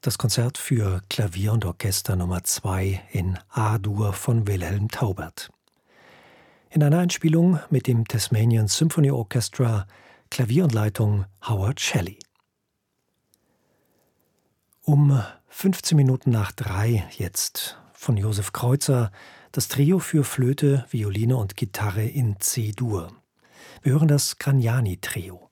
Das Konzert für Klavier und Orchester Nummer 2 in A-Dur von Wilhelm Taubert. In einer Einspielung mit dem Tasmanian Symphony Orchestra, Klavier und Leitung Howard Shelley. Um 15 Minuten nach 3 jetzt von Josef Kreutzer das Trio für Flöte, Violine und Gitarre in C-Dur. Wir hören das Gragnani-Trio.